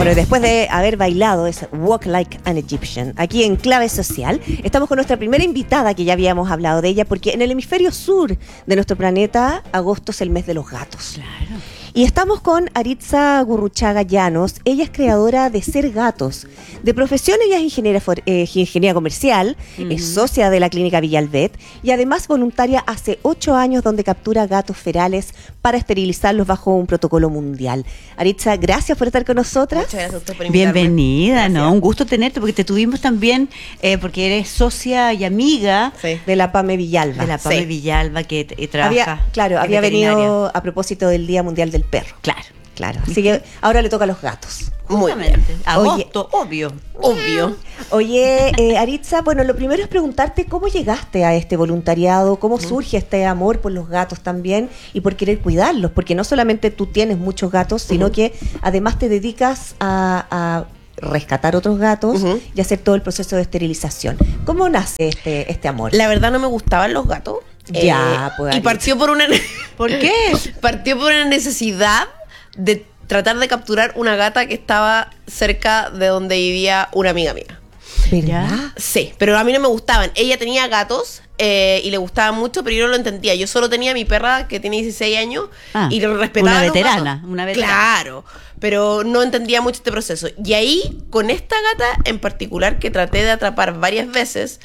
Bueno, después de haber bailado es Walk Like an Egyptian, aquí en Clave Social, estamos con nuestra primera invitada, que ya habíamos hablado de ella, porque en el hemisferio sur de nuestro planeta, agosto es el mes de los gatos. Claro. Y estamos con Aritza Gurruchaga Llanos. Ella es creadora de Ser Gatos. De profesión ella es ingeniera comercial, es socia de la clínica Villalbet y además voluntaria hace 8 años donde captura gatos ferales para esterilizarlos bajo un protocolo mundial. Aritza, gracias por estar con nosotras. Muchas gracias a usted por invitarme. Bienvenida, ¿no? Un gusto tenerte porque te tuvimos también, porque eres socia y amiga de la PAME Villalba. de la PAME Villalba que trabaja. Había venido a propósito del Día Mundial del Perro. Claro. Así que ahora le toca a los gatos. Muy bien. Agosto, obvio. Oye, Aritza, bueno, lo primero es preguntarte cómo llegaste a este voluntariado, cómo surge este amor por los gatos también y por querer cuidarlos, porque no solamente tú tienes muchos gatos, sino que además te dedicas a rescatar otros gatos y hacer todo el proceso de esterilización. ¿Cómo nace este amor? La verdad no me gustaban los gatos. Pues, y partió por una... ¿Por qué? Partió por una necesidad de tratar de capturar una gata que estaba cerca de donde vivía una amiga mía. ¿Verdad? Sí, pero a mí no me gustaban. Ella tenía gatos y le gustaban mucho, pero yo no lo entendía. Yo solo tenía a mi perra que tenía 16 años y lo respetaba. Una veterana. Claro, pero no entendía mucho este proceso. Y ahí, con esta gata en particular, que traté de atrapar varias veces,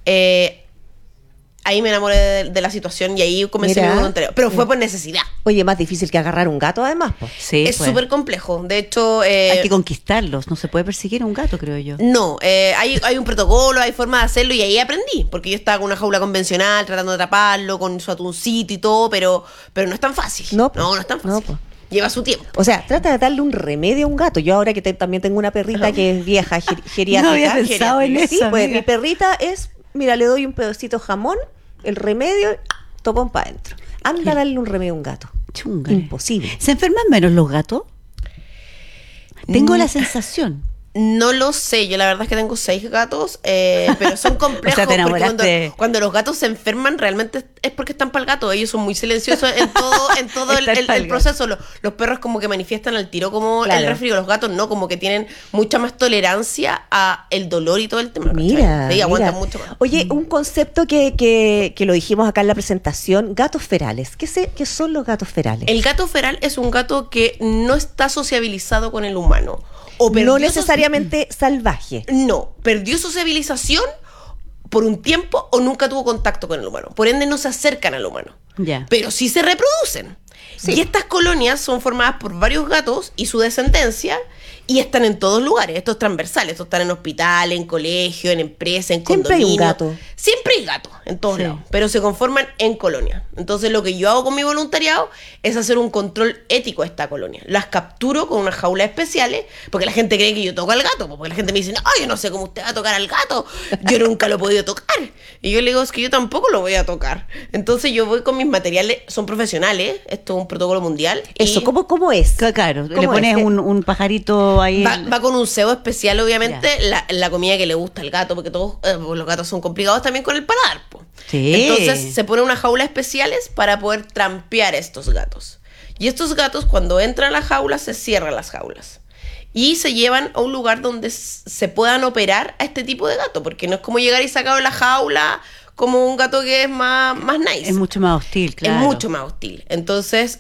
ahí me enamoré de la situación y ahí comencé mi voluntariado. Pero fue por necesidad. Oye, más difícil que agarrar un gato además, pues. Sí, es súper complejo. De hecho... hay que conquistarlos. No se puede perseguir a un gato, creo yo. No, hay un protocolo, hay forma de hacerlo y ahí aprendí. Porque yo estaba con una jaula convencional tratando de atraparlo con su atuncito y todo, pero no es tan fácil. No es tan fácil. No, pues. Lleva su tiempo. O sea, trata de darle un remedio a un gato. Yo ahora que también tengo una perrita que es vieja, geriátrica. No había pensado en eso. Sí, pues mi perrita es, mira, le doy un pedacito de jamón, el remedio, topón para adentro. Anda a darle un remedio a un gato. Chunga. Imposible. ¿Se enferman menos los gatos? Tengo la sensación. No lo sé, yo la verdad es que tengo 6 gatos, pero son complejos. O sea, te enamoraste. Porque cuando los gatos se enferman realmente es porque están para el gato. Ellos son muy silenciosos en todo el proceso. Los perros como que manifiestan al tiro como el resfrío. Los gatos no, como que tienen mucha más tolerancia a el dolor y todo el tema. Mira, sí, aguantan mucho más. Oye, un concepto que lo dijimos acá en la presentación, gatos ferales. ¿Qué son los gatos ferales? El gato feral es un gato que no está sociabilizado con el humano. No necesariamente salvaje. No, perdió sociabilización por un tiempo o nunca tuvo contacto con el humano. Por ende no se acercan al humano. Ya. Pero sí se reproducen. Sí. Y estas colonias son formadas por varios gatos y su descendencia y están en todos lugares. Esto es transversal. Esto están en hospitales, en colegios, en empresas, en condominios. Siempre hay un gato. Siempre hay gatos en todos lados, pero se conforman en colonias. Entonces lo que yo hago con mi voluntariado es hacer un control ético a esta colonia. Las capturo con unas jaulas especiales, porque la gente cree que yo toco al gato, porque la gente me dice, no, yo no sé cómo usted va a tocar al gato, yo nunca lo he podido tocar. Y yo le digo, es que yo tampoco lo voy a tocar. Entonces yo voy con mis materiales, son profesionales, esto es un protocolo mundial. Eso, ¿cómo es? Claro, le pones un pajarito ahí. Va con un cebo especial, obviamente, la comida que le gusta al gato, porque todos los gatos son complicados también con el paladar, po. Sí. Entonces se pone unas jaulas especiales para poder trampear a estos gatos. Y estos gatos, cuando entran a la jaula, se cierran las jaulas. Y se llevan a un lugar donde se puedan operar a este tipo de gato, porque no es como llegar y sacar la jaula como un gato que es más nice. Es mucho más hostil, claro. Es mucho más hostil. Entonces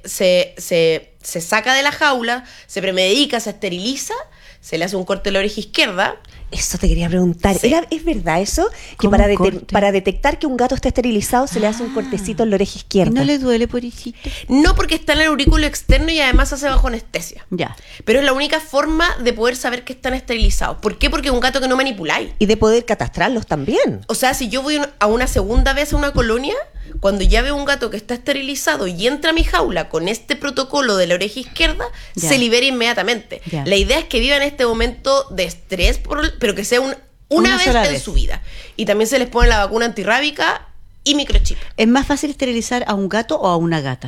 se saca de la jaula, se premedica, se esteriliza, se le hace un corte de la oreja izquierda. Eso te quería preguntar. Sí. ¿Es verdad eso? Que para detectar que un gato está esterilizado se le hace un cortecito en la oreja izquierda. ¿Y no le duele, pobrecito? No, porque está en el aurículo externo y además se hace bajo anestesia. Ya. Pero es la única forma de poder saber que están esterilizados. ¿Por qué? Porque es un gato que no manipuláis. Y de poder catastrarlos también. O sea, si yo voy a una segunda vez a una colonia, cuando ya veo un gato que está esterilizado y entra a mi jaula con este protocolo de la oreja izquierda, se libera inmediatamente. Ya. La idea es que viva en este momento de estrés, pero que sea una vez en su vida. Y también se les pone la vacuna antirrábica y microchip. ¿Es más fácil esterilizar a un gato o a una gata?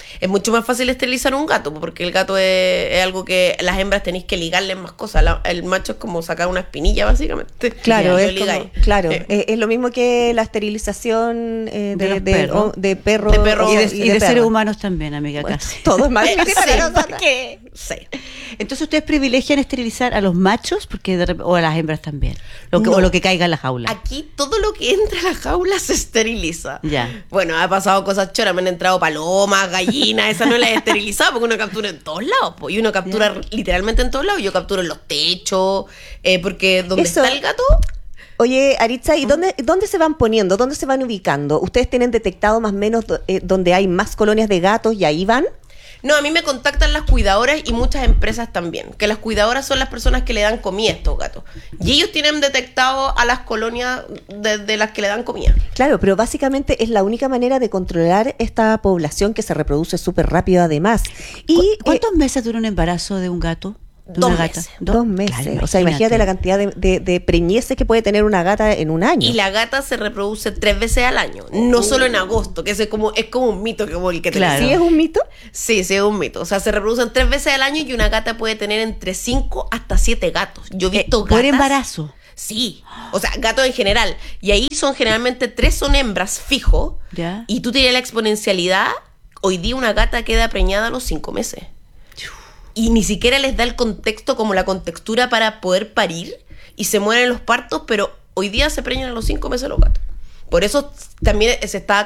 Es mucho más fácil esterilizar un gato, porque el gato es algo que las hembras tenéis que ligarle más cosas. El macho es como sacar una espinilla, básicamente. Claro, Y es lo ligáis. claro, es lo mismo que la esterilización los perros. de perros De perros Y de perras. seres humanos también, amiga, Bueno, casi. todo es más difícil Sí, para nosotros. sí. Entonces ustedes privilegian esterilizar a los machos porque o a las hembras también. O No. lo que caiga en la jaula. Aquí todo lo que entra a la jaula se esteriliza. Ya. Bueno, ha pasado cosas choras, me han entrado palomas, gallinas, esa no la he esterilizado porque uno captura en todos lados, po, y uno captura literalmente en todos lados. Yo capturo en los techos, porque donde Eso- está el gato, Oye, Aritza, ¿y dónde se van poniendo? ¿Dónde se van ubicando? ¿Ustedes tienen detectado más o menos donde hay más colonias de gatos y ahí van? no, a mí me contactan las cuidadoras y muchas empresas también, que las cuidadoras son las personas que le dan comida a estos gatos. Y ellos tienen detectado a las colonias de las que le dan comida. Claro, pero básicamente es la única manera de controlar esta población que se reproduce súper rápido además. Y ¿Cuántos meses dura un embarazo de un gato? De 2 una gata. meses. 2 meses. Claro, O sea, imagínate la cantidad de preñeces que puede tener una gata en un año. Y la gata se reproduce 3 veces al año, no solo en agosto, que es como un mito que como el que te Claro. ¿Sí es un mito? Sí, es un mito. O sea, se reproducen 3 veces al año y una gata puede tener entre 5 hasta 7 gatos. Yo he visto gatas. Por embarazo. Sí, o sea, gatos en general. Y ahí son generalmente 3 son hembras fijo. Ya. Y tú tienes la exponencialidad. Hoy día una gata queda preñada a los 5 meses. Y ni siquiera les da el contexto como la contextura para poder parir. Y se mueren los partos, pero hoy día se preñan a los 5 meses los gatos. Por eso también se está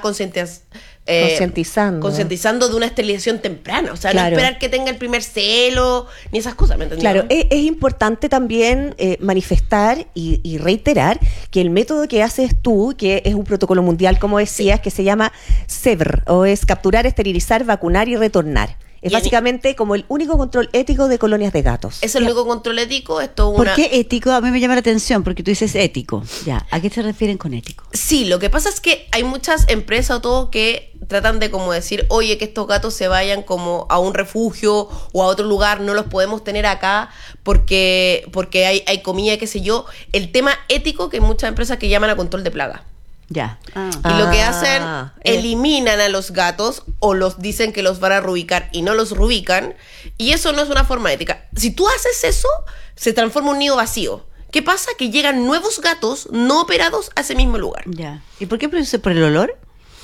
concientizando de una esterilización temprana. O sea, Claro. no esperar que tenga el primer celo, ni esas cosas, ¿me entendés? Claro, es importante también manifestar y reiterar que el método que haces tú, que es un protocolo mundial, como decías, que se llama SEVR, o es capturar, esterilizar, vacunar y retornar. Es Y en- básicamente como el único control ético de colonias de gatos. Es el único control ético. Esto es ¿Por una... qué ético? A mí me llama la atención porque tú dices ético. Ya, ¿a qué se refieren con ético? Sí, lo que pasa es que hay muchas empresas o todo que tratan de como decir, oye, que estos gatos se vayan como a un refugio o a otro lugar, no los podemos tener acá porque hay comida, qué sé yo. El tema ético que hay muchas empresas que llaman a control de plaga. Ya. Y lo que hacen, Ah, eliminan a los gatos o los dicen que los van a rubicar y no los rubican. Y eso no es una forma ética. Si tú haces eso, se transforma un nido vacío. ¿Qué pasa? Que llegan nuevos gatos no operados a ese mismo lugar. Ya. ¿Y por qué produce por el olor?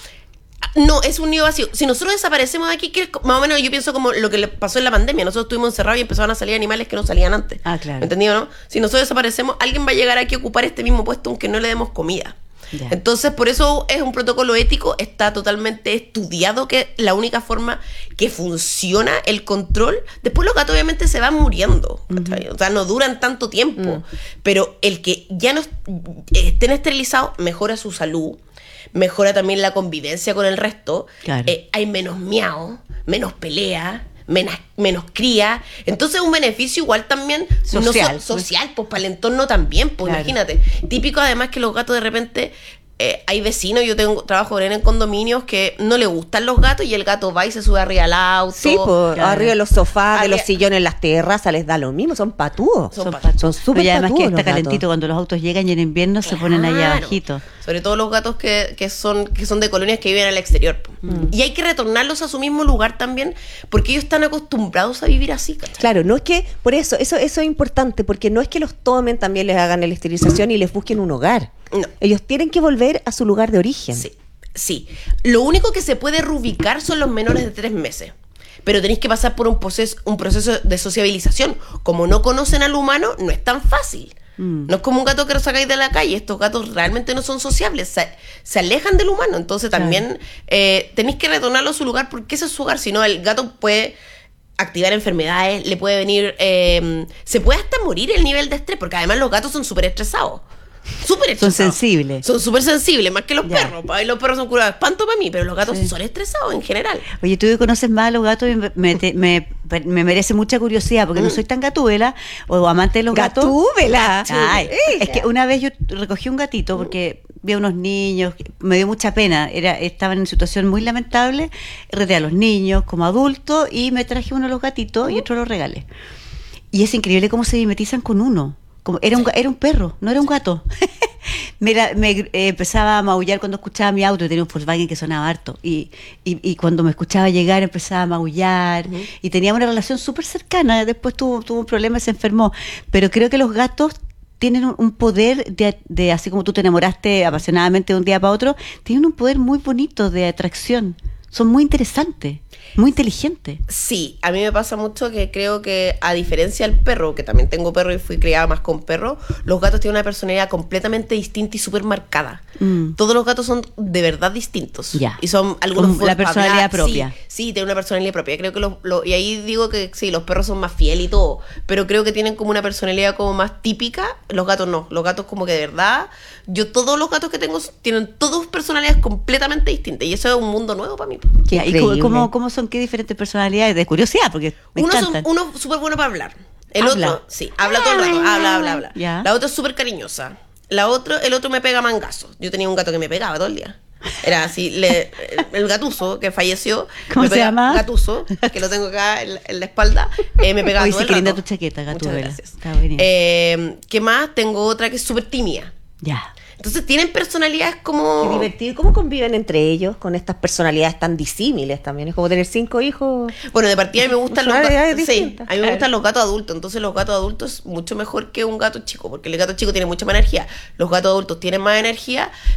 No, es un nido vacío. Si nosotros desaparecemos de aquí, que es más o menos yo pienso como lo que le pasó en la pandemia. Nosotros estuvimos encerrados y empezaron a salir animales que no salían antes. Ah, claro. ¿Me entendido, no? Si nosotros desaparecemos, alguien va a llegar aquí a ocupar este mismo puesto aunque no le demos comida. Ya. Entonces, por eso es un protocolo ético, está totalmente estudiado que la única forma que funciona el control, después los gatos obviamente se van muriendo, ¿cachai? O sea, no duran tanto tiempo, pero el que ya no estén esterilizados mejora su salud, mejora también la convivencia con el resto, Claro. Hay menos miau, menos pelea, menos cría, entonces un beneficio igual también Social. no social, pues para el entorno también, pues Claro. imagínate. Típico además que los gatos de repente, hay vecinos, yo trabajo en condominios que no le gustan los gatos y el gato va y se sube arriba al auto. Sí, pues Claro. arriba de los sofás, de Arriba- los sillones, las terrazas, les da lo mismo, son patúos. Son Son súper Pero y además que patúos está los gatos. calentito cuando los autos llegan y en invierno se ponen allá Claro. abajito. Sobre todo los gatos que son de colonias que viven al exterior. Y hay que retornarlos a su mismo lugar también, porque ellos están acostumbrados a vivir así, ¿cachai? Claro, no es que, por eso es importante, porque no es que los tomen, también les hagan la esterilización y les busquen un hogar. No. Ellos tienen que volver a su lugar de origen. Sí, sí. Lo único que se puede reubicar son los menores de 3 meses. Pero tenéis que pasar por un proceso de sociabilización. Como no conocen al humano, no es tan fácil. No es como un gato que lo sacáis de la calle. Estos gatos realmente no son sociables. Se alejan del humano. Entonces también tenéis que retornarlo a su lugar porque ese es su hogar. Si no, el gato puede activar enfermedades, le puede venir... se puede hasta morir el nivel de estrés, porque además los gatos son súper estresados. Súper Son estresados. sensibles. Son súper sensibles, más que los Ya. perros. Ahí los perros son curados de espanto para mí, pero los gatos Sí. son estresados en general. Oye, tú que conoces más a los gatos y me merece mucha curiosidad porque no soy tan gatúbela o amante de los gatos. ¡Gatúbela! Ay, es que una vez yo recogí un gatito porque vi a unos niños, me dio mucha pena, estaban en situación muy lamentable, reté a los niños como adultos y me traje uno de los gatitos y otro lo regalé. Y es increíble cómo se mimetizan con uno. Como era un perro, no era un gato. Me empezaba a maullar cuando escuchaba mi auto. Tenía un Volkswagen que sonaba harto. Y cuando me escuchaba llegar empezaba a maullar. Y teníamos una relación súper cercana. Después tuvo un problema y se enfermó. Pero creo que los gatos tienen un poder de, así como tú te enamoraste apasionadamente de un día para otro, tienen un poder muy bonito de atracción. Son muy interesantes, muy inteligentes. Sí, a mí me pasa mucho que creo que, a diferencia del perro, que también tengo perro y fui criada más con perro, los gatos tienen una personalidad completamente distinta y súper marcada. Todos los gatos son de verdad distintos. Ya. Y son algunos... La personalidad propia. Sí, tienen una personalidad propia. Creo que y ahí digo que sí, los perros son más fieles y todo, pero creo que tienen como una personalidad como más típica. Los gatos no. Los gatos como que de verdad... Todos los gatos que tengo tienen todos personalidades completamente distintas. Y eso es un mundo nuevo para mí. ¿Y cómo son qué diferentes personalidades? De curiosidad, porque me encantan. Uno súper bueno para hablar. El otro, sí, habla todo el rato. Habla. Ya. La otra es súper cariñosa. El otro me pega mangazos. Yo tenía un gato que me pegaba todo el día. Era así, el Gatuso, que falleció. ¿Cómo se llama? Gatuso, que lo tengo acá en la espalda. Me pegaba Oye, todo el qué linda rato. tu chaqueta, Muchas Gatúbela. gracias. Está buenísimo. ¿Qué más? Tengo otra que es súper tímida. Ya. Entonces tienen personalidades como... Qué divertido. ¿Cómo conviven entre ellos con estas personalidades tan disímiles también? Es como tener 5 hijos. Bueno, de partida a mí me gustan los Personalidades gatos. Sí, distintas. a mí me gustan los gatos adultos. Entonces los gatos adultos es mucho mejor que un gato chico, porque el gato chico tiene mucha más energía. Los gatos adultos tienen más energía,